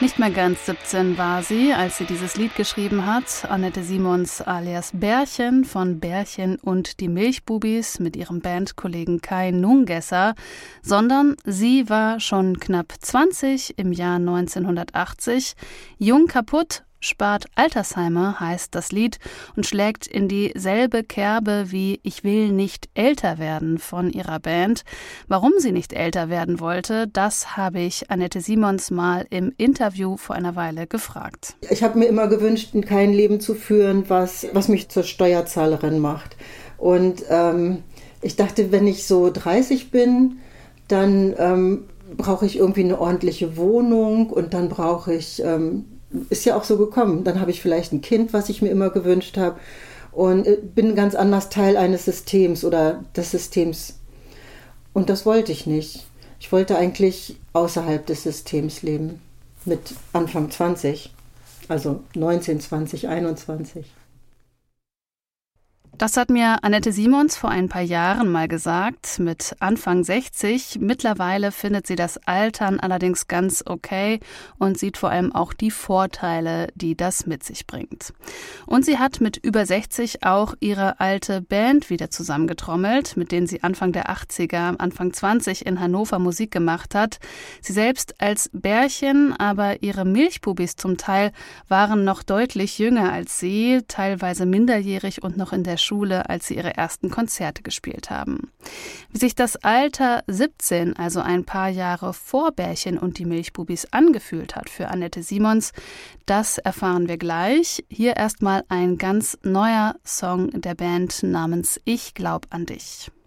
Nicht mehr ganz 17 war sie, als sie dieses Lied geschrieben hat. Annette Simons alias Bärchen von Bärchen und die Milchbubis mit ihrem Bandkollegen Kai Nungesser, sondern sie war schon knapp 20 im Jahr 1980. Jung kaputt spart Altersheimer heißt das Lied und schlägt in dieselbe Kerbe wie Ich will nicht älter werden von ihrer Band. Warum sie nicht älter werden wollte, das habe ich Annette Simons mal im Interview vor einer Weile gefragt. Ich habe mir immer gewünscht, kein Leben zu führen, was mich zur Steuerzahlerin macht. Und ich dachte, wenn ich so 30 bin, dann brauche ich irgendwie eine ordentliche Wohnung und dann brauche ich... ist ja auch so gekommen. Dann habe ich vielleicht ein Kind, was ich mir immer gewünscht habe und bin ganz anders Teil eines Systems oder des Systems. Und das wollte ich nicht. Ich wollte eigentlich außerhalb des Systems leben. Mit Anfang 20, also 19, 20, 21. Das hat mir Annette Simons vor ein paar Jahren mal gesagt, mit Anfang 60. Mittlerweile findet sie das Altern allerdings ganz okay und sieht vor allem auch die Vorteile, die das mit sich bringt. Und sie hat mit über 60 auch ihre alte Band wieder zusammengetrommelt, mit denen sie Anfang der 80er, Anfang 20 in Hannover Musik gemacht hat. Sie selbst als Bärchen, aber ihre Milchbubis zum Teil waren noch deutlich jünger als sie, teilweise minderjährig und noch in der Schule, als sie ihre ersten Konzerte gespielt haben. Wie sich das Alter 17, also ein paar Jahre vor Bärchen und die Milchbubis, angefühlt hat für Annette Simons, das erfahren wir gleich. Hier erstmal ein ganz neuer Song der Band namens Ich glaub an dich.